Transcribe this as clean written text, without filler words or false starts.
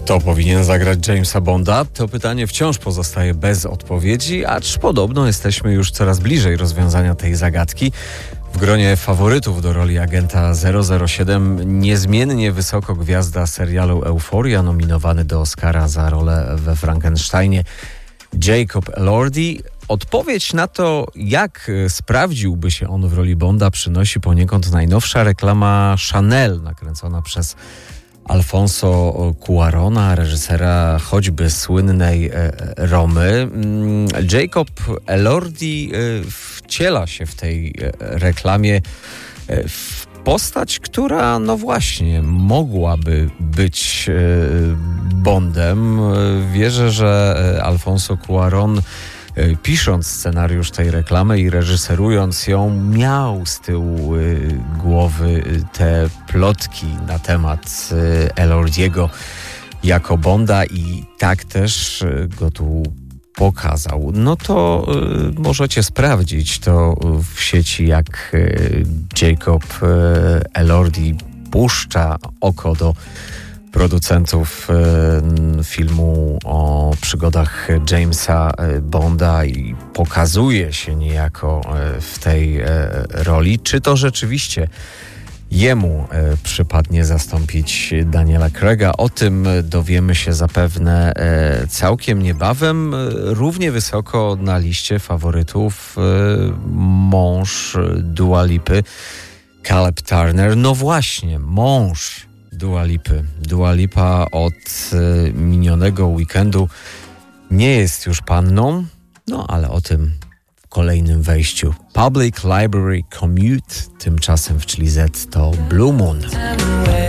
Kto powinien zagrać Jamesa Bonda? To pytanie wciąż pozostaje bez odpowiedzi, acz podobno jesteśmy już coraz bliżej rozwiązania tej zagadki. W gronie faworytów do roli agenta 007 niezmiennie wysoko gwiazda serialu Euforia, nominowany do Oscara za rolę we Frankensteinie Jacob Elordi. Odpowiedź na to, jak sprawdziłby się on w roli Bonda, przynosi poniekąd najnowsza reklama Chanel, nakręcona przez Alfonso Cuarona, reżysera choćby słynnej Romy. Jacob Elordi wciela się w tej reklamie w postać, która no właśnie mogłaby być Bondem. Wierzę, że Alfonso Cuarón, pisząc scenariusz tej reklamy i reżyserując ją, miał z tyłu głowy te plotki na temat Elordiego jako Bonda i tak też go tu pokazał. No to możecie sprawdzić to w sieci, jak Jacob Elordi puszcza oko do producentów filmu o przygodach Jamesa Bonda i pokazuje się niejako w tej roli. Czy to rzeczywiście jemu przypadnie zastąpić Daniela Craiga? O tym dowiemy się zapewne całkiem niebawem. Równie wysoko na liście faworytów mąż Dua Lipy, Caleb Turner. No właśnie, mąż Dua Lipy. Dua Lipa od minionego weekendu nie jest już panną, no ale o tym w kolejnym wejściu. Public Library Commute, tymczasem w Chili Z to Blue Moon.